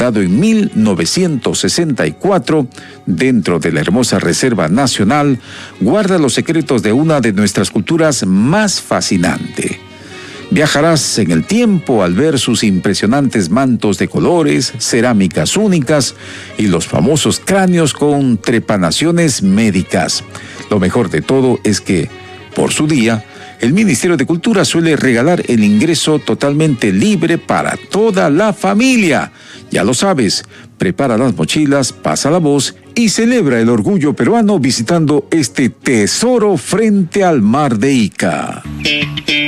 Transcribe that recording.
fundado en 1964 dentro de la hermosa Reserva Nacional, guarda los secretos de una de nuestras culturas más fascinantes. Viajarás en el tiempo al ver sus impresionantes mantos de colores, cerámicas únicas y los famosos cráneos con trepanaciones médicas. Lo mejor de todo es que, por su día, el Ministerio de Cultura suele regalar el ingreso totalmente libre para toda la familia. Ya lo sabes, prepara las mochilas, pasa la voz y celebra el orgullo peruano visitando este tesoro frente al mar de Ica.